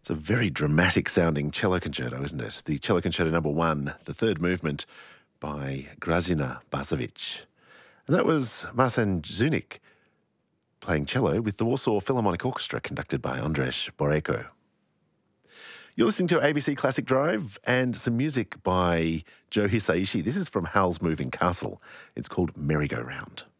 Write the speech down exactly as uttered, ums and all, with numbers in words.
It's a very dramatic sounding cello concerto, isn't it? The cello concerto number one, the third movement by Grazina Basovic. And that was Marcin Zunik playing cello with the Warsaw Philharmonic Orchestra conducted by Andrzej Borejko. You're listening to A B C Classic Drive and some music by Joe Hisaishi. This is from Howl's Moving Castle. It's called Merry-Go-Round.